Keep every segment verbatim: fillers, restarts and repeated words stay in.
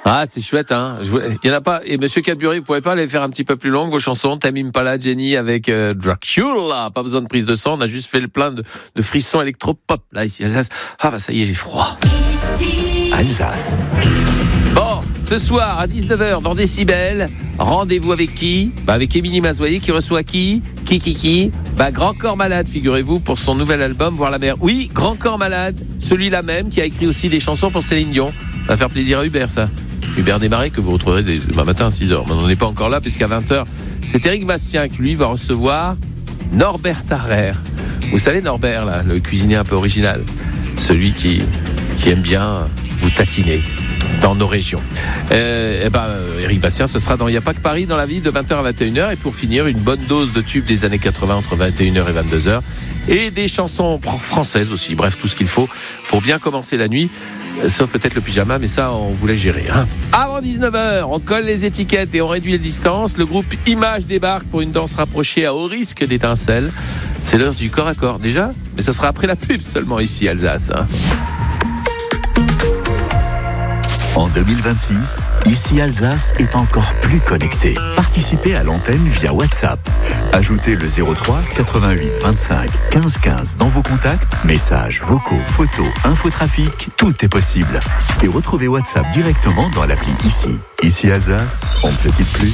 Ah, c'est chouette, hein. Il y en a pas. Et Monsieur Cadbury, vous pouvez pas les faire un petit peu plus longues vos chansons? Tame Impala, Jenny avec euh, Dracula. Pas besoin de prise de sang. On a juste fait le plein de, de frissons électro-pop. Là, ici, Alsace. Ah, bah, ça y est, j'ai froid. Alsace. Bon, ce soir à dix-neuf heures dans Décibel, rendez-vous avec qui? Bah, avec Émilie Mazoyer qui reçoit qui? Qui, qui, qui? Bah, Grand Corps Malade, figurez-vous, pour son nouvel album Voir la mer. Oui, Grand Corps Malade, celui-là même qui a écrit aussi des chansons pour Céline Dion. Ça va faire plaisir à Hubert, ça. Hubert Desmarais, que vous retrouverez demain matin à six heures. Mais on n'en est pas encore là, puisqu'à vingt heures, c'est Éric Bastien qui, lui, va recevoir Norbert Tarrer. Vous savez, Norbert, là, le cuisinier un peu original. Celui qui, qui aime bien vous taquiner dans nos régions. Euh, et ben, Éric Bastien, ce sera dans Il n'y a pas que Paris dans la vie de vingt heures à vingt et une heures. Et pour finir, une bonne dose de tubes des années quatre-vingts entre vingt et une heures et vingt-deux heures. Et des chansons françaises aussi. Bref, tout ce qu'il faut pour bien commencer la nuit. Sauf peut-être le pyjama, mais ça, on voulait gérer. Hein. Avant dix-neuf heures, on colle les étiquettes et on réduit les distances. Le groupe Image débarque pour une danse rapprochée à haut risque d'étincelles. C'est l'heure du corps à corps déjà, mais ça sera après la pub seulement ici, Alsace. Hein. En deux mille vingt-six, ici Alsace est encore plus connectée. Participez à l'antenne via WhatsApp. Ajoutez le zéro trois quatre-vingt-huit vingt-cinq quinze quinze dans vos contacts. Messages, vocaux, photos, infotrafic, tout est possible. Et retrouvez WhatsApp directement dans l'appli Ici. Ici Alsace, on ne se quitte plus.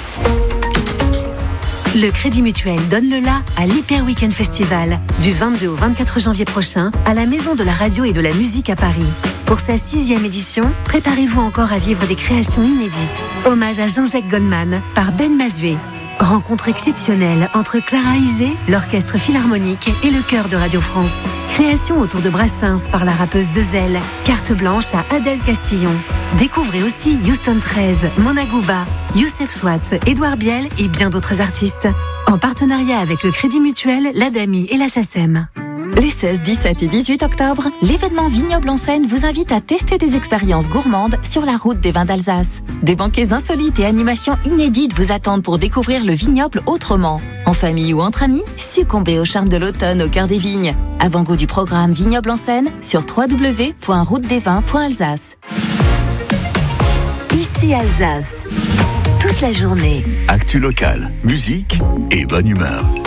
Le Crédit Mutuel donne le la à l'Hyper Weekend Festival du vingt-deux au vingt-quatre janvier prochain à la Maison de la Radio et de la Musique à Paris. Pour sa sixième édition, préparez-vous encore à vivre des créations inédites. Hommage à Jean-Jacques Goldman par Ben Mazué. Rencontre exceptionnelle entre Clara Isé, l'Orchestre Philharmonique et le Chœur de Radio France. Création autour de Brassens par la rappeuse Dezel. Carte blanche à Adèle Castillon. Découvrez aussi Houston treize, Mona Gouba, Youssef Swatz, Édouard Biel et bien d'autres artistes. En partenariat avec le Crédit Mutuel, l'Adami et la SACEM. Les seize, dix-sept et dix-huit octobre, l'événement Vignoble en Seine vous invite à tester des expériences gourmandes sur la route des vins d'Alsace. Des banquets insolites et animations inédites vous attendent pour découvrir le vignoble autrement. En famille ou entre amis, succombez au charme de l'automne au cœur des vignes. Avant-goût du programme Vignoble en Seine sur w w w point route des vins point alsace. Ici Alsace, toute la journée. Actu locale, musique et bonne humeur.